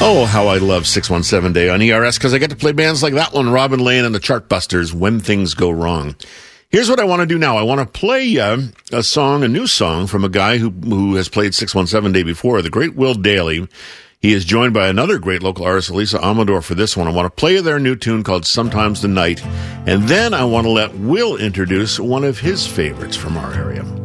Oh, how I love 617 Day on ERS because I get to play bands like that one, Robin Lane and the Chartbusters, When Things Go Wrong. Here's what I want to do now. I want to play a new song from a guy who has played 617 Day before, the great Will Daly. He is joined by another great local artist, Elisa Amador, for this one. I want to play their new tune called Sometimes the Night, and then I want to let Will introduce one of his favorites from our area.